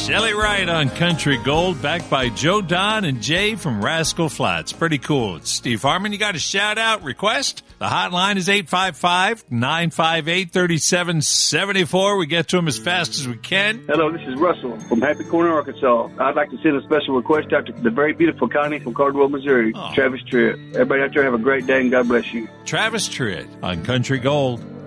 Shelly Wright on Country Gold, backed by Joe Don and Jay from Rascal Flats. Pretty cool. It's Steve Harmon. You got a shout-out request? The hotline is 855-958-3774. We get to them as fast as we can. Hello, this is Russell from Happy Corner, Arkansas. I'd like to send a special request out to the very beautiful Connie from Cardwell, Missouri. Travis Tritt. Everybody out there have a great day, and God bless you. Travis Tritt on Country Gold.